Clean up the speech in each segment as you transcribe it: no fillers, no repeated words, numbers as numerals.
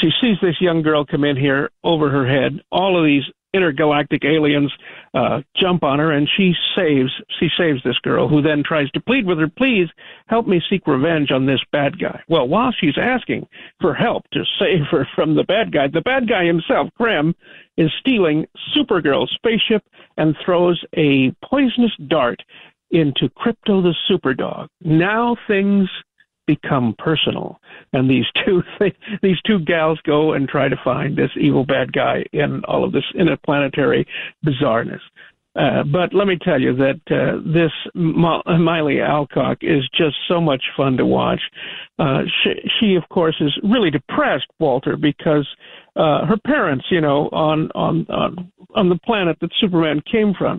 she sees this young girl come in here over her head. All of these intergalactic aliens jump on her, and she saves this girl, who then tries to plead with her, please help me seek revenge on this bad guy. Well, while she's asking for help to save her from the bad guy himself, Krem, is stealing Supergirl's spaceship and throws a poisonous dart into Krypto the Superdog. Now things become personal, and these two gals go and try to find this evil bad guy in all of this interplanetary bizarreness. But let me tell you that this Miley Alcock is just so much fun to watch. She of course is really depressed, Walter, because her parents, on the planet that Superman came from,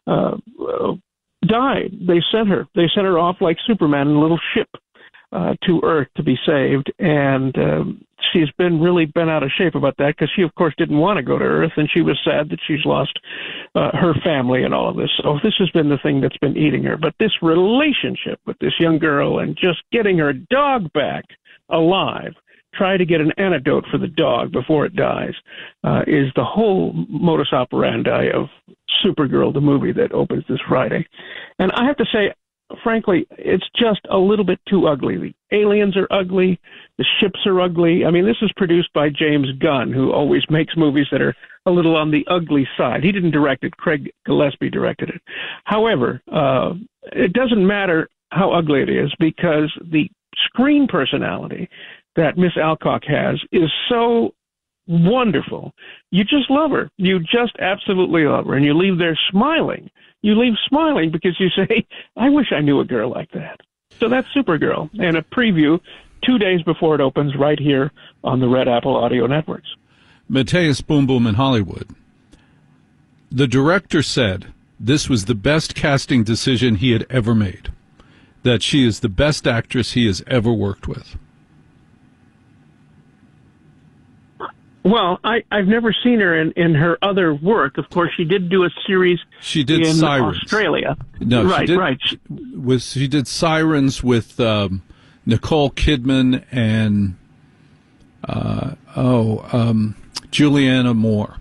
died. They sent her off like Superman in a little ship to Earth to be saved, and she's really been out of shape about that, because she, of course, didn't want to go to Earth, and she was sad that she's lost her family and all of this. So this has been the thing that's been eating her. But this relationship with this young girl and just getting her dog back alive, try to get an antidote for the dog before it dies, is the whole modus operandi of Supergirl, the movie that opens this Friday. And I have to say, frankly, it's just a little bit too ugly. The aliens are ugly. The ships are ugly. I mean, this is produced by James Gunn, who always makes movies that are a little on the ugly side. He didn't direct it. Craig Gillespie directed it. However, it doesn't matter how ugly it is, because the screen personality that Miss Alcock has is so wonderful. You just love her. You just absolutely love her. And you leave there smiling. You leave smiling because you say, I wish I knew a girl like that. So that's Supergirl, and a preview 2 days before it opens right here on the Red Apple Audio Networks. Matthias Boom Boom in Hollywood. The director said this was the best casting decision he had ever made, that she is the best actress he has ever worked with. Well, I've never seen her in her other work. Of course, she did do a series in Sirens. Australia. No, right. She did Sirens with Nicole Kidman and Julianne Moore.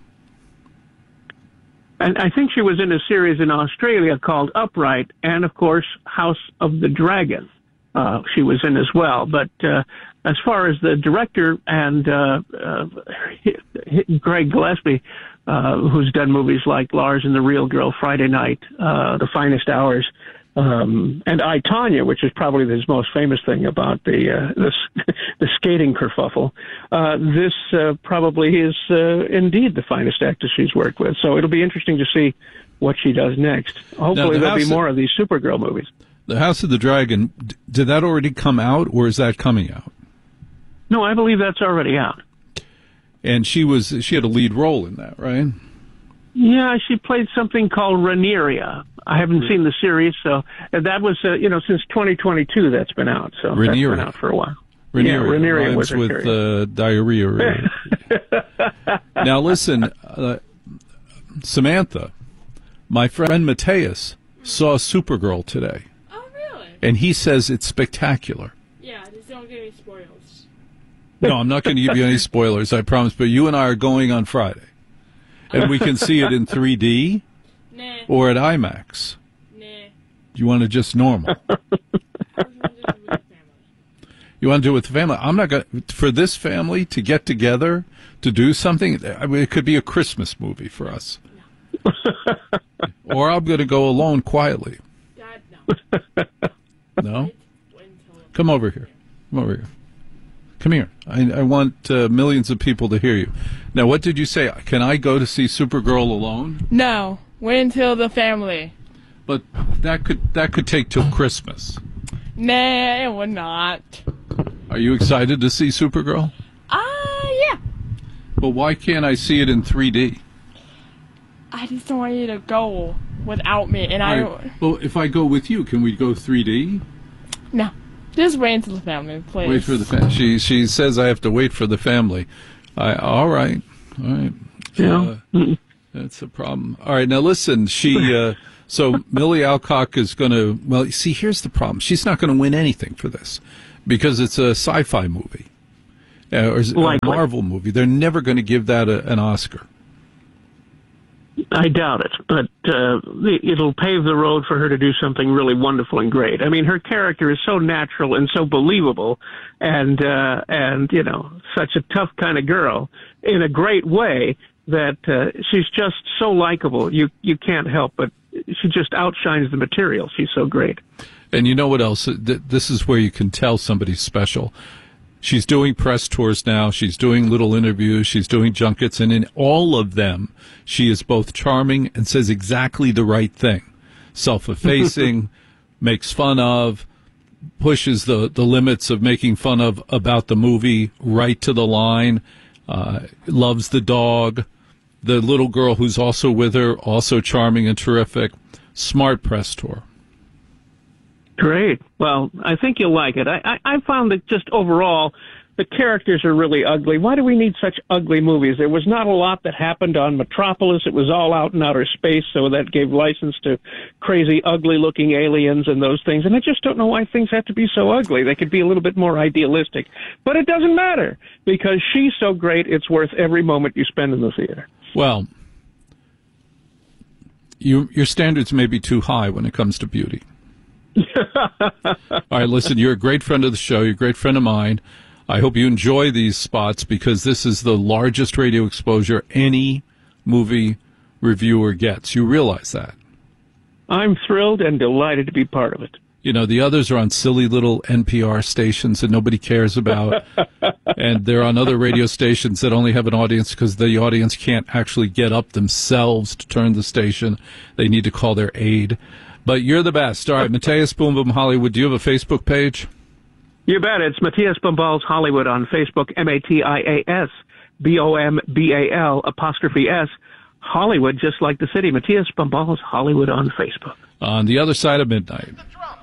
And I think she was in a series in Australia called Upright, and of course, House of the Dragon. She was in as well. But as far as the director and Craig Gillespie, who's done movies like Lars and the Real Girl, Friday Night, The Finest Hours, and I, Tonya, which is probably his most famous thing about the skating kerfuffle. This probably is indeed the finest actress she's worked with. So it'll be interesting to see what she does next. Hopefully there'll be more of these Supergirl movies. The House of the Dragon, did that already come out, or is that coming out? No, I believe that's already out. And she had a lead role in that, right? Yeah, she played something called Rhaenyra. I haven't seen the series, so that was since 2022 that's been out. So Rhaenyra. That's been out for a while. Rhaenyra was with diarrhea. Now listen, Samantha, my friend Matthias saw Supergirl today. Oh, really? And he says it's spectacular. Yeah, just don't give me spoilers. No, I'm not going to give you any spoilers, I promise. But you and I are going on Friday. And we can see it in 3D Nah. or at IMAX. Nah. You want to just normal? You want to do it with the family? I'm not going to. For this family to get together to do something, I mean, it could be a Christmas movie for us. No. Or I'm going to go alone quietly. Dad, no. No? Come over here. Come over here. Come here. I want millions of people to hear you. Now, what did you say? Can I go to see Supergirl alone? No. Wait until the family. But that could take till Christmas. Nah, it would not. Are you excited to see Supergirl? Yeah. But why can't I see it in 3D? I just don't want you to go without me, and Well, if I go with you, can we go 3D? No. Just wait until the family, please. Wait for the family. She says I have to wait for the family. All right. Yeah. That's a problem. All right. Now listen. So Millie Alcock is going to. Well, you see, here's the problem. She's not going to win anything for this because it's a sci-fi movie. or a Marvel movie. They're never going to give that an Oscar. I doubt it, but it'll pave the road for her to do something really wonderful and great. I mean, her character is so natural and so believable, and you know, such a tough kind of girl in a great way that she's just so likable. You can't help but she just outshines the material. She's so great. And you know what else? This is where you can tell somebody's special. She's doing press tours now. She's doing little interviews. She's doing junkets. And in all of them, she is both charming and says exactly the right thing. Self-effacing, makes fun of, pushes the limits of making fun of about the movie right to the line, loves the dog. The little girl who's also with her, also charming and terrific. Smart press tour. Great. Well, I think you'll like it. I found that just overall, the characters are really ugly. Why do we need such ugly movies? There was not a lot that happened on Metropolis. It was all out in outer space, so that gave license to crazy, ugly-looking aliens and those things. And I just don't know why things have to be so ugly. They could be a little bit more idealistic. But it doesn't matter, because she's so great, it's worth every moment you spend in the theater. Well, your standards may be too high when it comes to beauty. All right, listen, you're a great friend of the show. You're a great friend of mine. I hope you enjoy these spots because this is the largest radio exposure any movie reviewer gets. You realize that? I'm thrilled and delighted to be part of it. You know, the others are on silly little NPR stations that nobody cares about, and they're on other radio stations that only have an audience because the audience can't actually get up themselves to turn the station. They need to call their aide. But you're the best. All right, Matthias Boom Boom Hollywood, do you have a Facebook page? You bet. It's Matthias Bombals Hollywood on Facebook, MATIAS BOMBAL''S Hollywood, just like the city. Matthias Bombals Hollywood on Facebook. On the other side of midnight.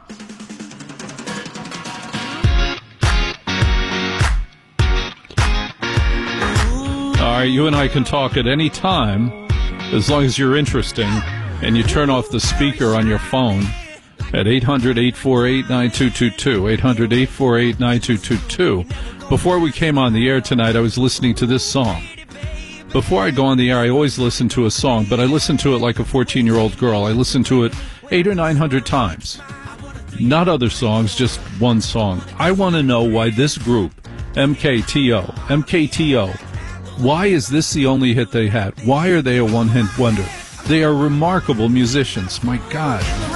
All right, you and I can talk at any time as long as you're interesting. And you turn off the speaker on your phone at 800-848-9222, 800-848-9222. Before we came on the air tonight, I was listening to this song. Before I go on the air, I always listen to a song, but I listen to it like a 14-year-old girl. I listen to it 800 or 900 times. Not other songs, just one song. I want to know why this group, MKTO, why is this the only hit they had? Why are they a one-hit wonder? They are remarkable musicians. My God.